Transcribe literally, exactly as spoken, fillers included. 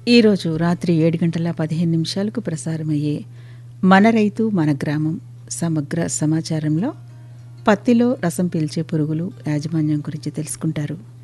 ఈరోజు రాత్రి ఏడు గంటల పదిహేను నిమిషాలకు ప్రసారమయ్యే మన రైతు మన గ్రామం సమగ్ర సమాచారంలో పత్తిలో రసం పీల్చే పురుగులు యాజమాన్యం గురించి తెలుసుకుంటారు.